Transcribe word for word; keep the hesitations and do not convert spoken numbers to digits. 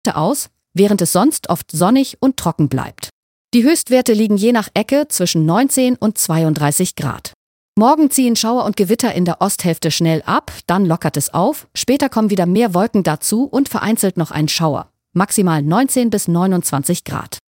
aus, während es sonst oft sonnig und trocken bleibt. Die Höchstwerte liegen je nach Ecke zwischen neunzehn und zweiunddreißig Grad. Morgen ziehen Schauer und Gewitter in der Osthälfte schnell ab, dann lockert es auf, später kommen wieder mehr Wolken dazu und vereinzelt noch ein Schauer, maximal neunzehn bis neunundzwanzig Grad.